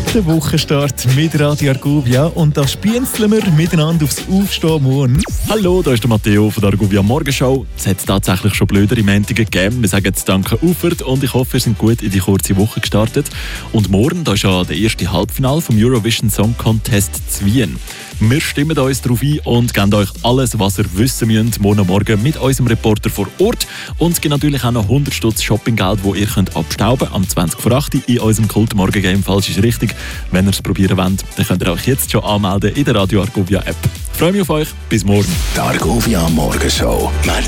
Der Wochenstart mit Radio Argovia und da spienzeln wir miteinander aufs Aufstehen morgen. Hallo, da ist der Matteo von der Argovia Morgenshow. Es hat tatsächlich schon blödere Mäntige gegeben. Wir sagen jetzt Danke Ufert und ich hoffe, ihr seid gut in die kurze Woche gestartet. Und morgen, da ist ja der erste Halbfinale vom Eurovision Song Contest zu Wien. Wir stimmen uns darauf ein und geben euch alles, was ihr wissen müsst, morgen mit unserem Reporter vor Ort. Und es gibt natürlich auch noch 100 Stutz Shoppinggeld, das ihr könnt abstauben am 20 vor 8 in unserem Kult-Morgen-Game. Falsch ist richtig. Wenn ihr es probieren wollt, dann könnt ihr euch jetzt schon anmelden in der Radio Argovia App. Ich freue mich auf euch. Bis morgen. Die Argovia Morgenshow.